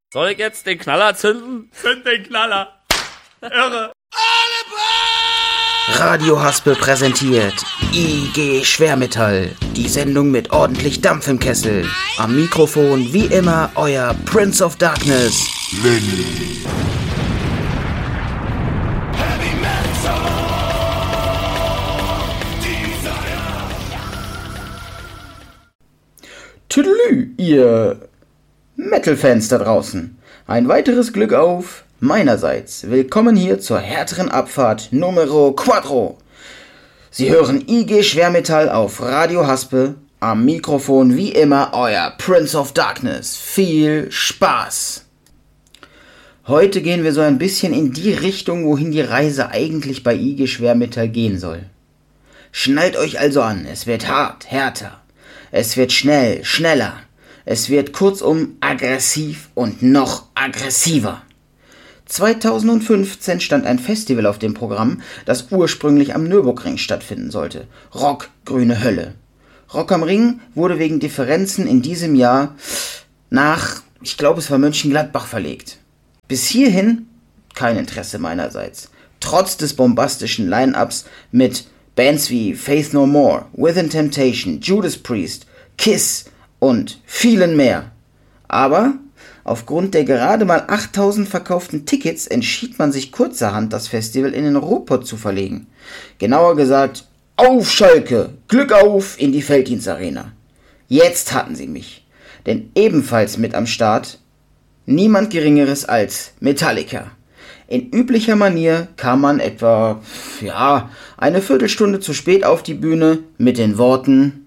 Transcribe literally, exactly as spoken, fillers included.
Soll ich jetzt den Knaller zünden? Zünd den Knaller. Irre. Radio Haspel präsentiert I G Schwermetall, die Sendung mit ordentlich Dampf im Kessel. Am Mikrofon wie immer euer Prince of Darkness, Lenny. Tüdelü, ihr Metal-Fans da draußen. Ein weiteres Glück auf meinerseits. Willkommen hier zur härteren Abfahrt Numero Quattro. Sie hören I G Schwermetall auf Radio Haspel. Am Mikrofon wie immer euer Prince of Darkness. Viel Spaß! Heute gehen wir so ein bisschen in die Richtung, wohin die Reise eigentlich bei I G Schwermetall gehen soll. Schnallt euch also an, es wird hart, härter. Es wird schnell, schneller. Es wird kurzum aggressiv und noch aggressiver. zweitausendfünfzehn stand ein Festival auf dem Programm, das ursprünglich am Nürburgring stattfinden sollte. Rock, grüne Hölle. Rock am Ring wurde wegen Differenzen in diesem Jahr nach, ich glaube es war Mönchengladbach verlegt. Bis hierhin kein Interesse meinerseits. Trotz des bombastischen Line-Ups mit Bands wie Faith No More, Within Temptation, Judas Priest, Kiss und vielen mehr. Aber aufgrund der gerade mal achttausend verkauften Tickets entschied man sich kurzerhand, das Festival in den Ruhrpott zu verlegen. Genauer gesagt, auf Schalke, Glück auf in die Felddienstarena. Jetzt hatten sie mich, denn ebenfalls mit am Start niemand Geringeres als Metallica. In üblicher Manier kam man etwa, ja, eine Viertelstunde zu spät auf die Bühne mit den Worten: